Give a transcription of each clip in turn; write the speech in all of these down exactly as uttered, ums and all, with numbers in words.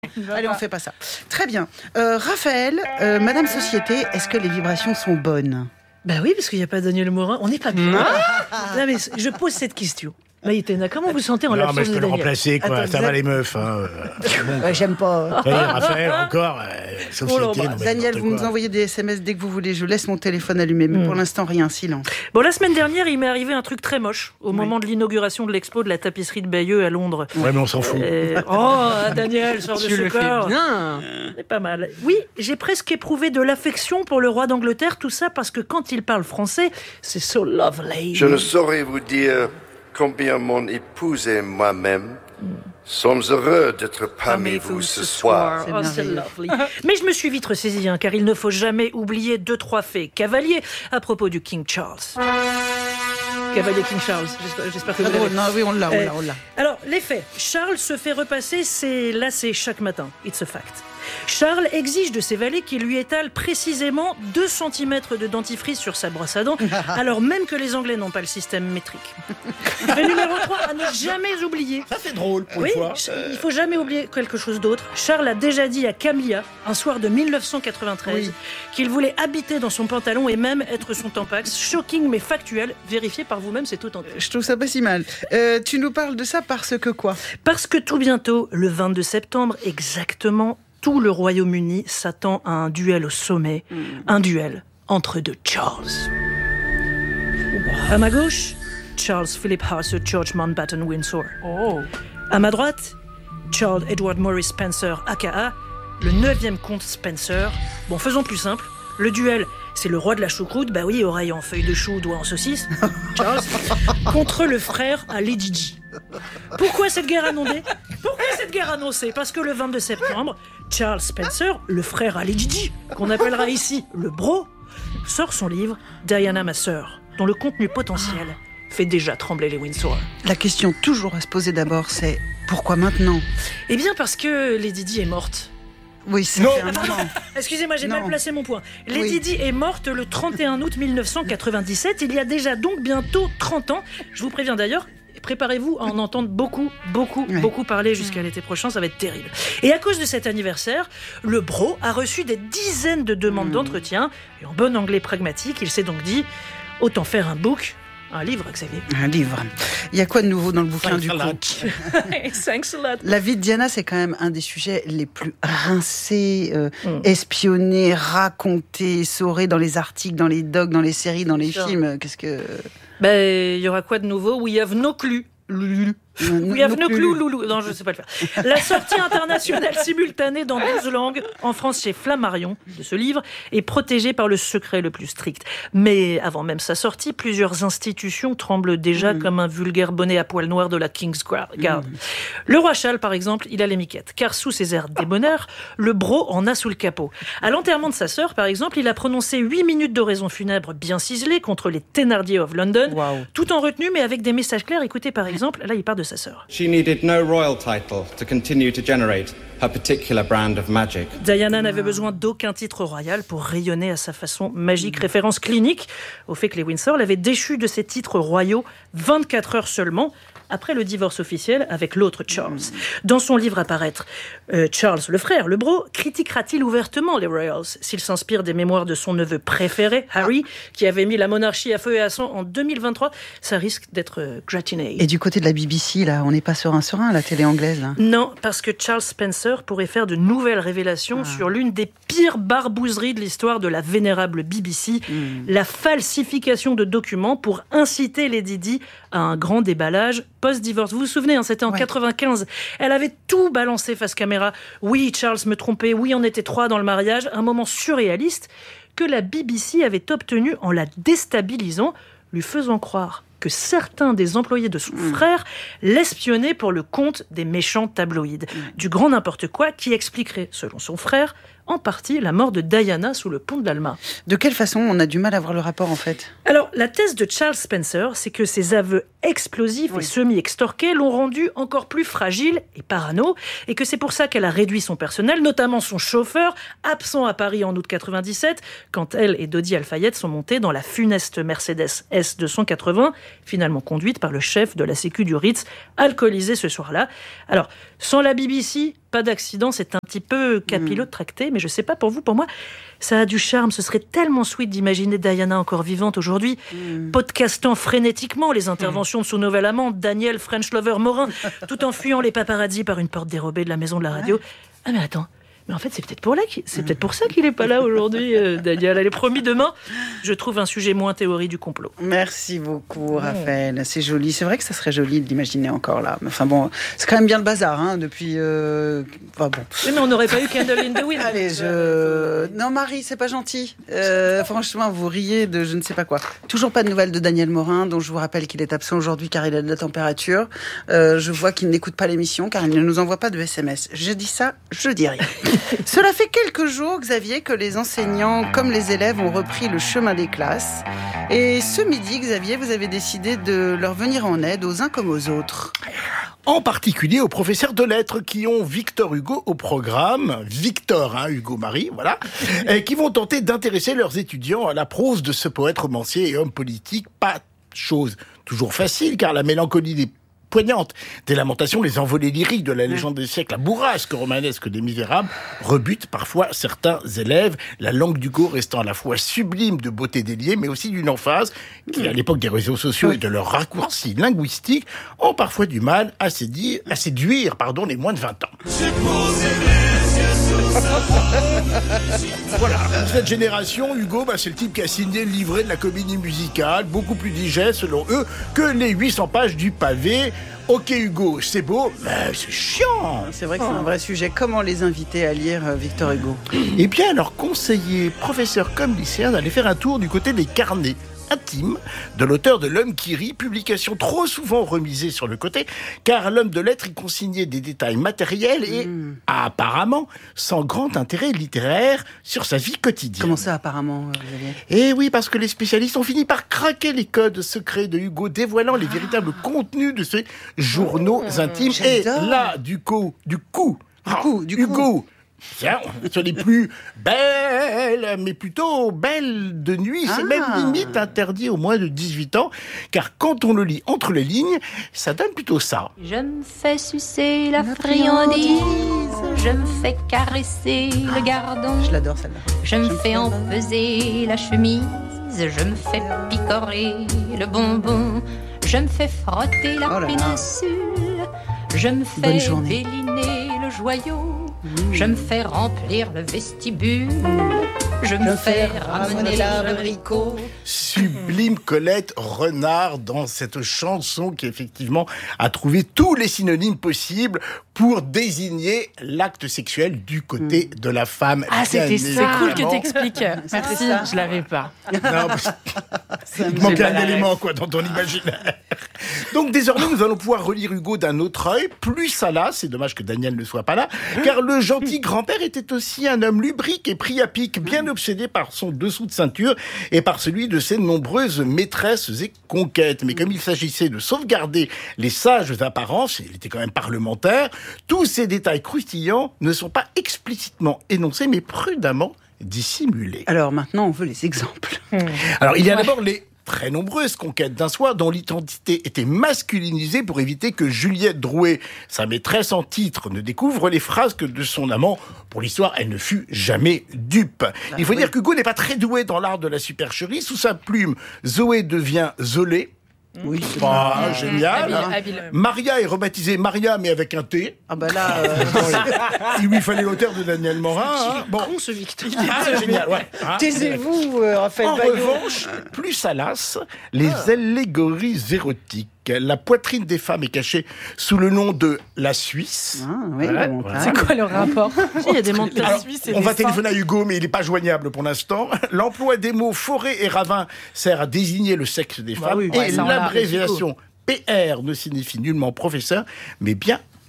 Allez, on fait pas ça. Très bien. Euh, Raphaël, euh, Madame Société, est-ce que les vibrations sont bonnes ? Ben oui, parce qu'il n'y a pas Daniel Morin. On n'est pas bien. Non, mais je pose cette question. Maïtena, comment vous sentez en Non, l'absence mais je de peux le Daniel ? remplacer, quoi. Attends, ça va Zan- les meufs, hein. Ouais, j'aime pas. Ça y est, Raphaël, encore, euh, société. Oh là, non, mais Daniel, n'importe vous nous quoi. envoyez des S M S dès que vous voulez. Je laisse mon téléphone allumé, mais Mm. pour l'instant, rien, silence. Bon, la semaine dernière, il m'est arrivé un truc très moche au moment de l'inauguration de l'expo de la tapisserie de Bayeux à Londres. Ouais, mais on s'en fout. Euh, oh, Daniel, sors de Tu ce le fais corps. bien. C'est pas mal. Oui, j'ai presque éprouvé de l'affection pour le roi d'Angleterre, tout ça parce que quand il parle français, c'est so lovely. Je ne saurais vous dire combien mon épouse et moi-même sommes heureux d'être parmi vous ce soir. Oh, c'est lovely. Mais je me suis vite ressaisi, hein, car il ne faut jamais oublier deux, trois faits cavaliers à propos du King Charles. Cavalier King Charles, j'espère, j'espère que vous Ah, l'avez. non, oui, on l'a, on Euh, l'a, on l'a. Alors, les faits. Charles se fait repasser ses lacets chaque matin. It's a fact. Charles exige de ses valets qu'il lui étale précisément deux centimètres de dentifrice sur sa brosse à dents, alors même que les Anglais n'ont pas le système métrique. Le numéro trois, à ne jamais oublier. Ça, c'est drôle, pour Oui, une fois. ch- il faut jamais oublier quelque chose d'autre. Charles a déjà dit à Camilla, un soir de mille neuf cent quatre-vingt-treize, Oui. qu'il voulait habiter dans son pantalon et même être son tampax. Shocking mais factuel. Vérifiez par vous-même, c'est tout en Je trouve ça pas si mal. Euh, tu nous parles de ça parce que quoi ? Parce que tout bientôt, le vingt-deux septembre, exactement, tout le Royaume-Uni s'attend à un duel au sommet, un duel entre deux Charles. À ma gauche, Charles Philip House George Mountbatten Windsor. Oh. À ma droite, Charles Edward Maurice Spencer, aka le neuvième comte Spencer. Bon, faisons plus simple. Le duel, c'est le roi de la choucroute, bah oui, oreille en feuille de chou, doigt en saucisse, Charles, contre le frère à Lady Di. Pourquoi cette guerre annoncée ? Pourquoi cette guerre annoncée ? Parce que le vingt-deux septembre, Charles Spencer, le frère à Lady Di, qu'on appellera ici le bro, sort son livre Diana ma sœur, dont le contenu potentiel fait déjà trembler les Windsor. La question toujours à se poser d'abord, c'est pourquoi maintenant ? Eh bien parce que Lady Di est morte. Oui, ça Non. fait un moment. Excusez-moi, j'ai Non. mal placé mon point. Lady Oui. Di est morte le trente et un août mille neuf cent quatre-vingt-dix-sept, il y a déjà donc bientôt trente ans. Je vous préviens d'ailleurs, préparez-vous à en entendre beaucoup, beaucoup, Ouais. beaucoup parler jusqu'à l'été prochain, ça va être terrible. Et à cause de cet anniversaire, le bro a reçu des dizaines de demandes d'entretien, et en bon anglais pragmatique, il s'est donc dit, autant faire un book, un livre, Xavier. Un livre. Il y a quoi de nouveau dans le bouquin du coup ? Thanks a lot. La vie de Diana, c'est quand même un des sujets les plus rincés, euh, Mm. espionnés, racontés, saurés dans les articles, dans les docs, dans les séries, dans les Sure. films. Qu'est-ce que... Ben, il y aura quoi de nouveau ? We have no clue. Lulu. We have no clue, loulou. Non, je ne sais pas le faire. La sortie internationale simultanée dans douze langues, en France chez Flammarion, de ce livre, est protégée par le secret le plus strict. Mais avant même sa sortie, plusieurs institutions tremblent déjà Mmh. comme un vulgaire bonnet à poil noir de la King's Guard. Mmh. Le roi Charles, par exemple, il a les miquettes, car sous ses airs débonnaires, le bro en a sous le capot. À l'enterrement de sa sœur, par exemple, il a prononcé huit minutes d'oraison funèbre bien ciselées contre les Thénardier of London, Waouh. tout en retenue, mais avec des messages clairs. Écoutez, par exemple, là, il parle de sa sœur. She needed no royal title to continue to generate her particular brand of magic. Diana n'avait besoin d'aucun titre royal pour rayonner à sa façon magique. Référence clinique au fait que les Windsor l'avaient déchu de ses titres royaux vingt-quatre heures seulement après le divorce officiel avec l'autre Charles. Dans son livre à paraître, euh, Charles, le frère, le bro, critiquera-t-il ouvertement les Royals s'il s'inspire des mémoires de son neveu préféré, Harry, qui avait mis la monarchie à feu et à sang en deux mille vingt-trois ? Ça risque d'être euh, gratiné. Et du côté de la B B C, là, on n'est pas serein serein, la télé anglaise. Là. Non, parce que Charles Spencer pourrait faire de nouvelles révélations Ah. sur l'une des pires barbouzeries de l'histoire de la vénérable B B C, Mm. la falsification de documents pour inciter Lady Di à un grand déballage post-divorce. Vous vous souvenez, hein, c'était en Ouais. quatre-vingt-quinze. Elle avait tout balancé face caméra. Oui, Charles me trompait. Oui, on était trois dans le mariage. Un moment surréaliste que la B B C avait obtenu en la déstabilisant, lui faisant croire que certains des employés de son Mmh. frère l'espionnaient pour le compte des méchants tabloïds. Mmh. Du grand n'importe quoi qui expliquerait, selon son frère, en partie la mort de Diana sous le pont de l'Alma. De quelle façon on a du mal à voir le rapport, en fait ? Alors, la thèse de Charles Spencer, c'est que ses aveux explosifs Oui. et semi-extorqués l'ont rendu encore plus fragile et parano, et que c'est pour ça qu'elle a réduit son personnel, notamment son chauffeur, absent à Paris en août quatre-vingt-dix-sept, quand elle et Dodi Al-Fayed sont montés dans la funeste Mercedes S deux cent quatre-vingts finalement conduite par le chef de la sécu du Ritz, alcoolisé ce soir-là. Alors, sans la B B C, pas d'accident, c'est un petit peu capillotracté, mais je sais pas pour vous, pour moi, ça a du charme. Ce serait tellement sweet d'imaginer Diana encore vivante aujourd'hui, mm. podcastant frénétiquement les interventions mm. de son nouvel amant, Daniel French Lover Morin, tout en fuyant les paparazzis par une porte dérobée de la maison de la radio. Ouais. Ah mais attends, mais en fait c'est peut-être pour, là, c'est peut-être pour ça qu'il n'est pas là aujourd'hui, euh, Daniel. Elle est promis demain, je trouve un sujet moins théorie du complot. Merci beaucoup, Raphaël. C'est joli. C'est vrai que ça serait joli de l'imaginer encore là. Enfin bon, c'est quand même bien le bazar hein, depuis. Euh... Enfin bon. Oui, mais on n'aurait pas eu Candle in the Wind. Allez, je. Non, Marie, c'est pas gentil. Euh, franchement, vous riez de je ne sais pas quoi. Toujours pas de nouvelles de Daniel Morin, dont je vous rappelle qu'il est absent aujourd'hui car il a de la température. Euh, je vois qu'il n'écoute pas l'émission car il ne nous envoie pas de S M S. Je dis ça, je dis rien. Cela fait quelques jours, Xavier, que les enseignants comme les élèves ont repris le chemin des classes. Et ce midi, Xavier, vous avez décidé de leur venir en aide aux uns comme aux autres. En particulier aux professeurs de lettres qui ont Victor Hugo au programme, Victor, hein, Hugo Marie, voilà, et qui vont tenter d'intéresser leurs étudiants à la prose de ce poète romancier et homme politique. Pas chose toujours facile, car la mélancolie des poignante des lamentations, les envolées lyriques de la légende des siècles, la bourrasque romanesque des Misérables, rebute parfois certains élèves, la langue d'Hugo restant à la fois sublime de beauté déliée, mais aussi d'une emphase qui, à l'époque des réseaux sociaux et de leurs raccourcis linguistiques, ont parfois du mal à séduire, à séduire pardon, les moins de vingt ans. Voilà, cette génération, Hugo, bah, c'est le type qui a signé le livret de la comédie musicale, beaucoup plus digeste selon eux que les huit cents pages du pavé. Ok Hugo, c'est beau, mais c'est chiant. C'est vrai que c'est un vrai sujet. Comment les inviter à lire Victor Hugo ? Eh bien, alors conseiller, professeur comme lycéen, d'aller faire un tour du côté des carnets intime de l'auteur de L'Homme qui rit, publication trop souvent remisée sur le côté, car l'homme de lettres y consignait des détails matériels et, mmh. apparemment, sans grand intérêt littéraire sur sa vie quotidienne. Comment ça, apparemment, Xavier ? Eh oui, parce que les spécialistes ont fini par craquer les codes secrets de Hugo, dévoilant les véritables contenus de ses journaux oh, intimes. J'adore. Et là, du coup, du coup, du coup, du Hugo, coup. Tiens, ce n'est plus belle, mais plutôt belle de nuit. C'est ah. même limite interdit aux moins de dix-huit ans, car quand on le lit entre les lignes, ça donne plutôt ça. Je me fais sucer la, la friandise, friandise, je me fais caresser ah. le gardon. Je l'adore celle-là. Je me fais empeser la chemise, je me fais picorer le bonbon, je me fais frotter la oh péninsule, je me fais béliner le joyau. Mmh. Je me fais remplir le vestibule, je me je fais ramener l'abricot. Sublime Colette Renard dans cette chanson qui effectivement a trouvé tous les synonymes possibles pour désigner l'acte sexuel du côté mmh. de la femme. Ah, c'était ça. C'est cool que t'expliques. Merci, je l'avais pas. Non, il manquait un élément quoi, dans ton imaginaire. Donc désormais, nous allons pouvoir relire Hugo d'un autre œil, plus salace, c'est dommage que Daniel ne soit pas là, car le gentil grand-père était aussi un homme lubrique et pris à pic, bien obsédé par son dessous de ceinture et par celui de ses nombreuses maîtresses et conquêtes. Mais comme il s'agissait de sauvegarder les sages apparences, il était quand même parlementaire, tous ces détails croustillants ne sont pas explicitement énoncés, mais prudemment dissimulés. Alors maintenant, on veut les exemples. Mmh. Alors il y a ouais. d'abord les très nombreuses conquêtes d'un soir dont l'identité était masculinisée pour éviter que Juliette Drouet, sa maîtresse en titre, ne découvre les frasques de son amant. Pour l'histoire, elle ne fut jamais dupe. Ah, Il faut oui. dire qu'Hugo n'est pas très doué dans l'art de la supercherie. Sous sa plume, Zoé devient Zolé. Oui, c'est pas mmh. génial. Habile, habile. Maria est rebaptisée Maria, mais avec un T. Ah bah là, euh... il lui fallait l'auteur de Daniel Morin. Hein. Bon, con ce Victor. Ah, génial, ouais. Hein. Taisez-vous, euh, Raphaël. En Baillot. revanche, plus salace, les ah. allégories érotiques. La poitrine des femmes est cachée sous le nom de la Suisse. Ah, oui, voilà, voilà. C'est quoi le rapport ? Il y a des mondes de la Suisse. On va téléphoner à Hugo, mais il n'est pas joignable pour l'instant. L'emploi des mots forêt et ravin sert à désigner le sexe des bah femmes. Oui, et ouais, l'abréviation P R ne signifie nullement professeur, mais bien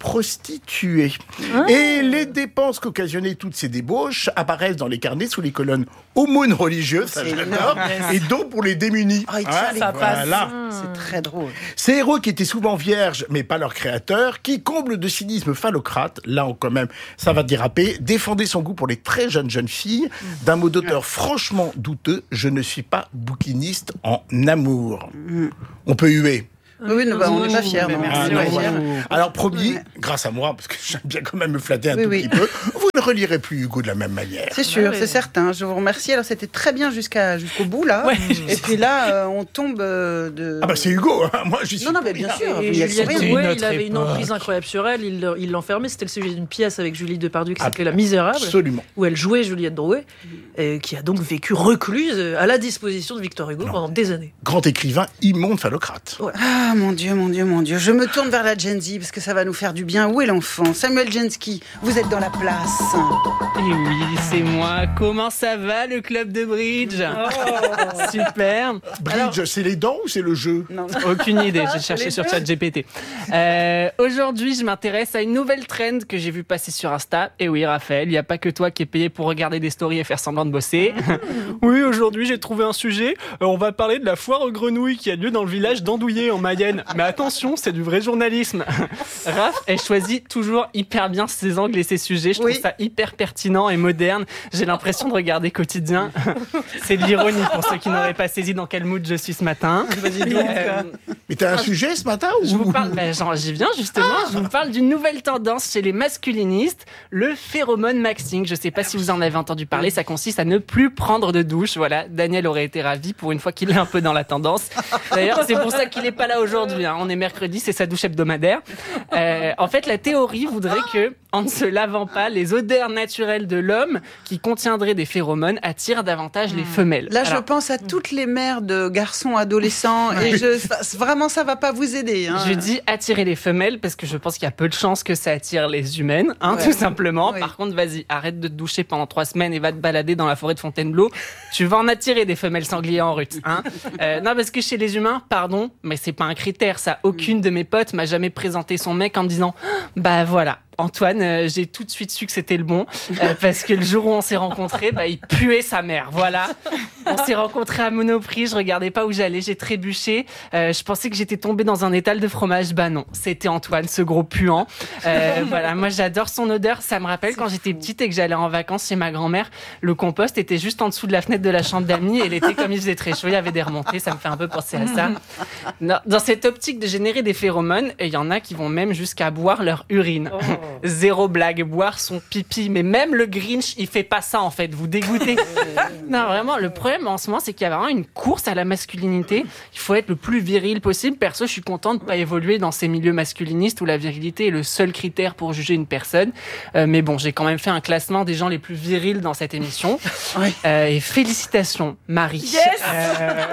prostituée. Ah. Et les dépenses qu'occasionnaient toutes ces débauches apparaissent dans les carnets sous les colonnes aumônes religieuses, ça j'adore, et dons pour les démunis. Oh, il tient Hein, les ça passe. voilà. C'est très drôle. Ces héros qui étaient souvent vierges, mais pas leur créateur, qui, comble de cynisme phallocrate, là on, quand même, ça va déraper, défendait son goût pour les très jeunes jeunes filles, d'un mot d'auteur franchement douteux, je ne suis pas bouquiniste en amour. On peut huer. Oui, oui, non, bah, on n'est pas fiers. mais non. merci, On Ah, est non, pas voilà. fiers. Alors promis, Ouais. grâce à moi, parce que j'aime bien quand même me flatter un Oui, tout oui. petit peu, vous ne relirez plus Hugo de la même manière. C'est sûr, Ouais. c'est certain. Je vous remercie. Alors, c'était très bien jusqu'à, jusqu'au bout, là. Ouais. Et puis là, euh, on tombe euh, de... Ah bah c'est Hugo, hein. Moi j'y suis. Non, non, pour mais bien rien. sûr. Et il y a Juliette rien. C'était Drouet, une il autre avait une époque. emprise incroyable sur elle. Il le- il l'enfermait. C'était le sujet d'une pièce avec Julie Depardieu qui s'appelait La Misérable, Absolument. où elle jouait Juliette Drouet, et qui a donc vécu recluse à la disposition de Victor Hugo Non. pendant des années. Grand écrivain, immonde phallocrate. Ah, mon Dieu, mon Dieu, mon Dieu. Je me tourne vers la Gen Z parce que ça va nous faire du bien. Où est l'enfant? Samuel Jensky, vous êtes dans la place. Et oui, c'est moi. Comment ça va, le club de bridge? Super. Bridge, c'est les dents ou c'est le jeu? Non, Aucune idée, j'ai cherché sur ChatGPT. Euh, aujourd'hui, je m'intéresse à une nouvelle trend que j'ai vue passer sur Insta. Et oui, Raphaël, il n'y a pas que toi qui es payé pour regarder des stories et faire semblant de bosser. Oui, aujourd'hui, j'ai trouvé un sujet. Euh, on va parler de la foire aux grenouilles qui a lieu dans le village d'Andouillé, en Mayenne. Mais attention, c'est du vrai journalisme. Raph, elle choisit toujours hyper bien ses angles et ses sujets. Je trouve Oui. ça hyper pertinent et moderne. J'ai l'impression de regarder Quotidien. C'est de l'ironie pour ceux qui n'auraient pas saisi dans quel mood je suis ce matin. Euh, Mais t'as un sujet ce matin ou... je vous parle, ben, genre, j'y viens justement, je vous parle d'une nouvelle tendance chez les masculinistes, le phéromone maxing. Je sais pas si vous en avez entendu parler, ça consiste à ne plus prendre de douche. Voilà, Daniel aurait été ravi pour une fois qu'il est un peu dans la tendance. D'ailleurs, c'est pour ça qu'il est pas là aujourd'hui, hein. On est mercredi, c'est sa douche hebdomadaire. Euh, en fait, la théorie voudrait que, en ne se lavant pas, les odeurs naturelles de l'homme qui contiendraient des phéromones attirent davantage les femelles. Là, je Alors, pense à toutes les mères de garçons adolescents et je, vraiment, ça va pas vous aider. Hein. Je dis attirer les femelles parce que je pense qu'il y a peu de chances que ça attire les humaines, hein, Ouais. tout simplement. Oui. Par contre, vas-y, arrête de te doucher pendant trois semaines et va te balader dans la forêt de Fontainebleau. Tu vas en attirer des femelles sangliers en route. Hein. Euh, non, parce que chez les humains, pardon, mais c'est pas un critère, ça. Aucune de mes potes m'a jamais présenté son mec en me disant « Bah voilà ». Antoine, euh, j'ai tout de suite su que c'était le bon, euh, parce que le jour où on s'est rencontrés, bah, il puait sa mère, voilà. On s'est rencontrés à Monoprix, je regardais pas où j'allais, j'ai trébuché, euh, je pensais que j'étais tombée dans un étal de fromage, bah non, c'était Antoine, ce gros puant. Euh, voilà, moi j'adore son odeur, ça me rappelle quand j'étais petite et que j'allais en vacances chez ma grand-mère, le compost était juste en dessous de la fenêtre de la chambre d'amis et l'été, comme il faisait très chaud, il y avait des remontées, ça me fait un peu penser à ça. Non, dans cette optique de générer des phéromones, il y en a qui vont même jusqu'à boire leur urine. Zéro blague, boire son pipi. Mais même le Grinch, il fait pas ça en fait. Vous dégoûtez. Non, vraiment, le problème en ce moment, c'est qu'il y a vraiment une course à la masculinité. Il faut être le plus viril possible. Perso, je suis content de pas évoluer dans ces milieux masculinistes où la virilité est le seul critère pour juger une personne. Euh, mais bon, j'ai quand même fait un classement des gens les plus virils dans cette émission. Oui. Euh, et félicitations, Marie. Yes Euh,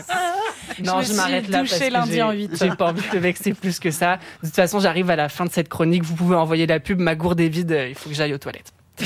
Non, Je je, me m'arrête suis là douchée parce que lundi j'ai- en huit. j'ai pas envie de te vexer plus que ça. De toute façon, j'arrive à la fin de cette chronique. Vous pouvez envoyer la pub. Ma gourde est vide. Il faut que j'aille aux toilettes. Qu'est-ce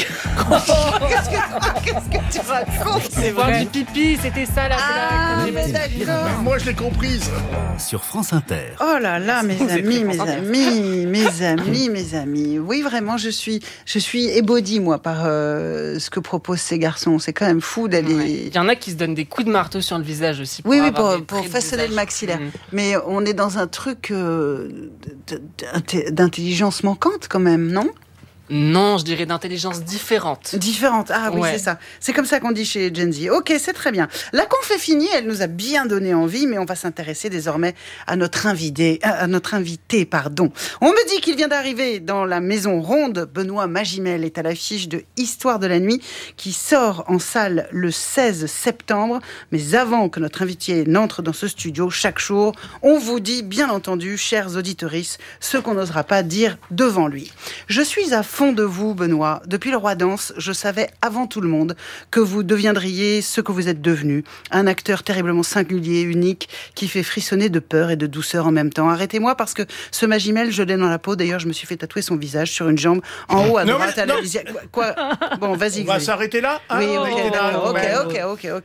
que tu racontes? C'est vrai. Du pipi, c'était ça la Ah, blague. mais d'accord. Moi je l'ai comprise. Sur France Inter. Oh là là, mes C'est amis, très mes content. amis, mes amis, mes amis. Oui, vraiment, je suis, je suis ébodie, moi, par euh, ce que proposent ces garçons. C'est quand même fou d'aller... Ouais. Il y en a qui se donnent des coups de marteau sur le visage aussi. Pour Oui, oui, avoir pour, des pour traits de façonner le visage. maxillaire. Mhm. Mais on est dans un truc euh, d- d- d'intelligence manquante, quand même, non? Non, je dirais d'intelligence différente. Différente. Ah oui, Ouais. c'est ça. C'est comme ça qu'on dit chez Gen Z. Ok, c'est très bien. La conf est finie. Elle nous a bien donné envie, mais on va s'intéresser désormais à notre invité. À notre invité, pardon. On me dit qu'il vient d'arriver dans la maison ronde. Benoît Magimel est à l'affiche de Histoire de la nuit, qui sort en salle le seize septembre. Mais avant que notre invité n'entre dans ce studio, chaque jour, on vous dit, bien entendu, chers auditeuristes, ce qu'on n'osera pas dire devant lui. Je suis à fond de vous, Benoît. Depuis le Roi Danse, je savais avant tout le monde que vous deviendriez ce que vous êtes devenu. Un acteur terriblement singulier, unique, qui fait frissonner de peur et de douceur en même temps. Arrêtez-moi parce que ce Magimel, je l'ai dans la peau. D'ailleurs, je me suis fait tatouer son visage sur une jambe, en haut à Non, droite, mais à la non. lisière. Quoi? Bon, vas-y, On va Xavier. s'arrêter là. Oui, Ah, ok, ok, d'accord. Ok, ouais. ok, ok, ok.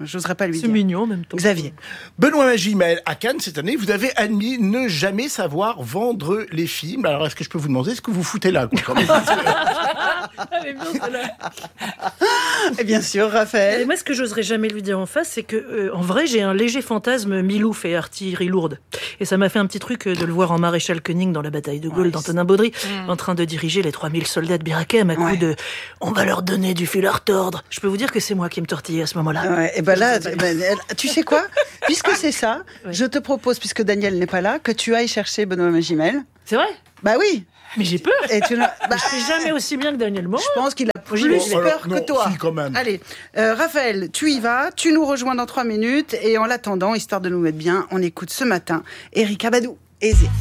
J'oserais pas lui C'est dire. mignon en même temps. Xavier. Benoît Magimel, à Cannes cette année, vous avez admis ne jamais savoir vendre les films. Alors, est-ce que je peux vous demander ce que vous foutez là, quoi, quand même? Elle est bien, celle-là. Et bien sûr, Raphaël. Et moi, ce que j'oserais jamais lui dire en face, c'est que, euh, en vrai, j'ai un léger fantasme Milouf et artillerie lourde. Et ça m'a fait un petit truc euh, de le voir en maréchal Koenig dans la bataille de Gaulle Ouais, d'Antonin Baudry, Mm. en train de diriger les trois mille soldats de Bir Hakeim à Ouais. coup de « on va leur donner du fil à retordre ». Je peux vous dire que c'est moi qui me tortillais à ce moment-là. Ouais, et ben là, Je sais tu, pas. ben, elle- tu sais quoi? Puisque c'est ça, Ouais. je te propose, puisque Daniel n'est pas là, que tu ailles chercher Benoît Magimel. C'est vrai? Bah oui. Mais j'ai peur. Et tu, bah, Je fais jamais aussi bien que Daniel Morin. je pense qu'il a plus Bon, peur alors, que non, toi. si, quand même. Allez, euh, Raphaël, tu y vas, tu nous rejoins dans trois minutes, et en l'attendant, histoire de nous mettre bien, on écoute ce matin Erykah Badu et Zé.